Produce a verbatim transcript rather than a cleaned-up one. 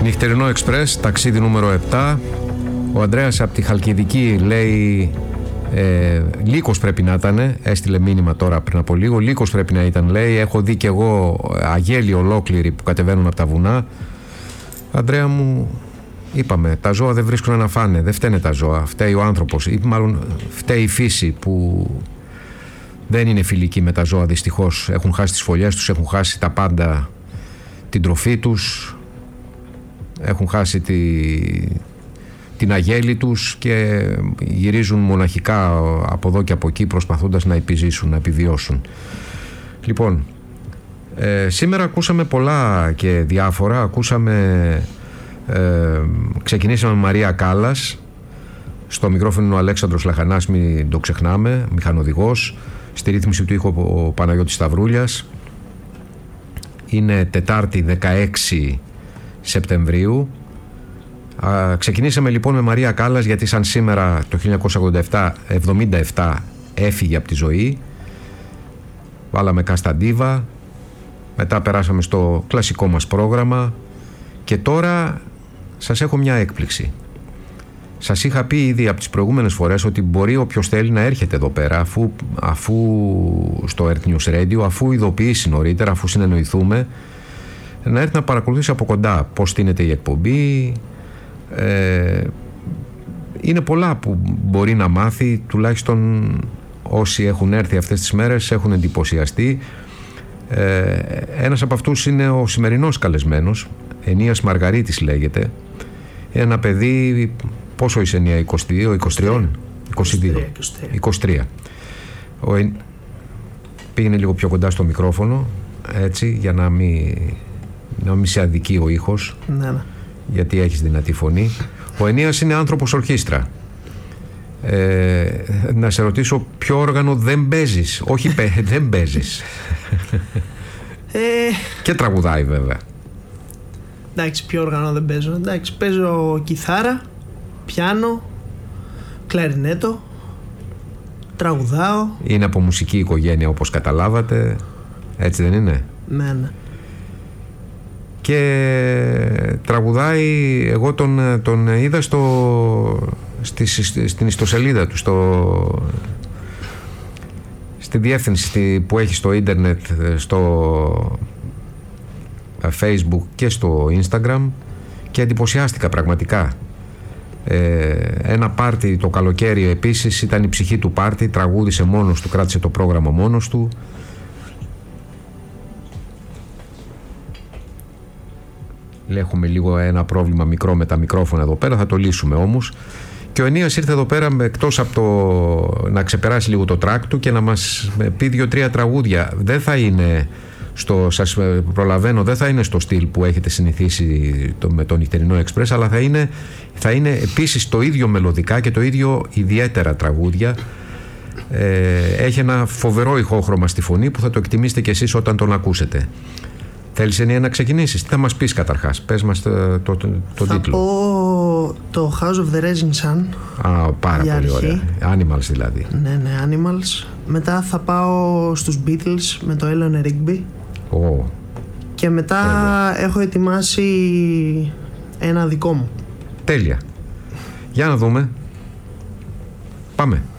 Νυχτερινό Εξπρές, ταξίδι νούμερο επτά. Ο Ανδρέας από τη Χαλκιδική λέει ε, Λύκος πρέπει να ήταν. Έστειλε μήνυμα τώρα πριν από λίγο. Λύκος πρέπει να ήταν, λέει. Έχω δει και εγώ αγέλη ολόκληροι που κατεβαίνουν από τα βουνά. Ανδρέα μου, είπαμε, τα ζώα δεν βρίσκουν να φάνε. Δεν φταίνε τα ζώα, φταίει ο άνθρωπος. Ή μάλλον φταίει η φύση που δεν είναι φιλική με τα ζώα, δυστυχώς. Έχουν χάσει τις φωλιές τους, έχουν χάσει τα πάντα, την τροφή τους, έχουν χάσει τη, την αγέλη τους και γυρίζουν μοναχικά από εδώ και από εκεί προσπαθώντας να επιζήσουν, να επιβιώσουν. Λοιπόν, ε, σήμερα ακούσαμε πολλά και διάφορα. Ακούσαμε, ε, ξεκινήσαμε με Μαρία Κάλλας. Στο μικρόφωνο ο Αλέξανδρος Λαχανάς, μην το ξεχνάμε, μηχανοδηγός. Στη ρύθμιση του ήχου ο Παναγιώτης Σταυρούλιας. Είναι Τετάρτη δεκαέξι Σεπτεμβρίου. Α, ξεκινήσαμε λοιπόν με Μαρία Κάλλας, γιατί σαν σήμερα το χίλια εννιακόσια ογδόντα επτά, εβδομήντα επτά έφυγε από τη ζωή. Βάλαμε Κασταντίβα, μετά περάσαμε στο κλασικό μας πρόγραμμα και τώρα σας έχω μια έκπληξη. Σας είχα πει ήδη από τις προηγούμενες φορές ότι μπορεί όποιος θέλει να έρχεται εδώ πέρα, αφού, αφού στο Earth News Radio, αφού ειδοποιήσει νωρίτερα, αφού συνεννοηθούμε, να έρθει να παρακολουθήσει από κοντά πώς στείνεται η εκπομπή. Ε, είναι πολλά που μπορεί να μάθει, τουλάχιστον όσοι έχουν έρθει αυτές τις μέρες έχουν εντυπωσιαστεί. Ε, ένας από αυτούς είναι ο σημερινός καλεσμένος, Ενίας Μαργαρίτης λέγεται. Ένα παιδί, πόσο είσαι Ενία, είκοσι δύο, είκοσι τρία, είκοσι δύο, είκοσι τρία. Ο, πήγαινε λίγο πιο κοντά στο μικρόφωνο, έτσι, για να μην, να μην σε αδικεί ο ήχος, ναι, ναι. Γιατί έχεις δυνατή φωνή. Ο Ενίας είναι άνθρωπος ορχήστρα. Ε, να σε ρωτήσω, ποιο όργανο δεν παίζεις? Όχι, δεν παίζεις. Ε... Και τραγουδάει βέβαια. Εντάξει, ποιο όργανο δεν παίζω? Εντάξει, παίζω κιθάρα, πιάνο, κλαρινέτο, τραγουδάω. Είναι από μουσική οικογένεια, όπως καταλάβατε, έτσι δεν είναι? Ναι, ναι. Και τραγουδάει, εγώ τον, τον είδα στο, στη, στην ιστοσελίδα του, στο, στη διεύθυνση που έχει στο ίντερνετ, στο Facebook και στο Instagram, και εντυπωσιάστηκα πραγματικά. Ε, ένα πάρτι το καλοκαίρι επίσης, ήταν η ψυχή του πάρτι, τραγούδισε μόνος του, κράτησε το πρόγραμμα μόνος του. Έχουμε λίγο ένα πρόβλημα μικρό με τα μικρόφωνα εδώ πέρα, θα το λύσουμε όμως. Και ο Ενίας ήρθε εδώ πέρα, εκτός από το να ξεπεράσει λίγο το τρακ του και να μας πει δύο-τρία τραγούδια. Δεν θα είναι στο, σας προλαβαίνω, δεν θα είναι στο στυλ που έχετε συνηθίσει το, με το Νυχτερινό Εξπρές, αλλά θα είναι, θα είναι επίσης το ίδιο μελωδικά και το ίδιο ιδιαίτερα τραγούδια. Ε, έχει ένα φοβερό ηχόχρωμα στη φωνή που θα το εκτιμήσετε κι εσείς όταν τον ακούσετε. Θέλεις, Ενία, να ξεκινήσεις? Τι θα μας πεις καταρχάς? Πες μας το, το, το, το θα τίτλο. Θα πω το House of the Rising Sun. Α, πάρα πολύ αρχή. Ωραία. Animals δηλαδή. Ναι, ναι, Animals. Μετά θα πάω στους Beatles με το Eleanor Rigby. Oh. Και μετά Τέλεια. έχω ετοιμάσει ένα δικό μου. Τέλεια. Για να δούμε. Πάμε.